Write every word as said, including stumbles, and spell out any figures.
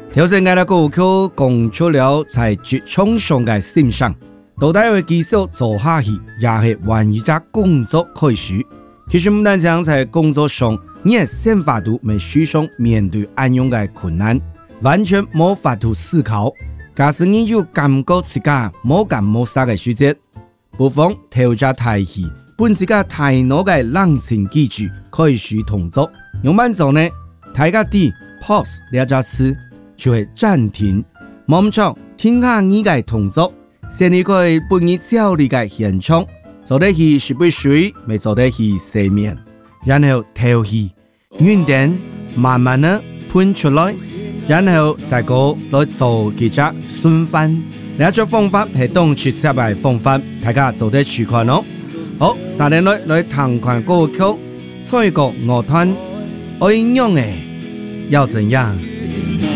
調整我哋歌曲講出了在劇場上嘅欣賞，到底會繼續做下去，也係還一隻工作開始。其實唔單止在工作上，你嘅想法度未需上面對安樣嘅困難，完全冇法度思考。假使你有感覺自己冇干冇啥嘅時節，不妨調隻台戲，本自己大腦嘅冷靜機制開始動作。用慢做呢？睇個啲 pause 呢隻詞就係暫停，冇錯，聽下你嘅動作，先你可以幫你照你嘅現場，做得起是不水，未做得起洗面，然後調戲，遠點慢慢地噴出來。然後再個來做幾隻順番，呢種方法係當出色嘅方法，大家做得習慣咯。好，三年來來彈款歌曲，吹個樂團，愛用誒，要怎樣？